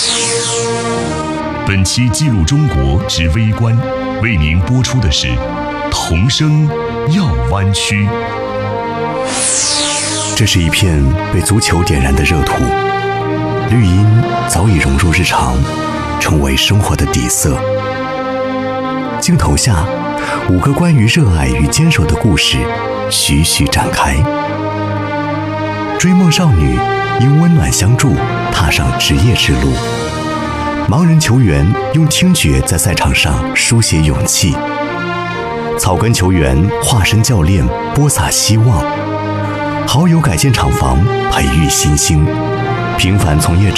本期记录中国之微观，为您播出的是童声要湾区。 这是一片被足球点燃的热土，绿荫早已融入日常，成为生活的底色。镜头下，5个关于热爱与坚守的故事徐徐展开。追梦少女因温暖相助踏上职业之路，盲人球员用听觉在赛场上书写勇气，草根球员化身教练播撒希望，好友改建厂房培育新星，平凡从业者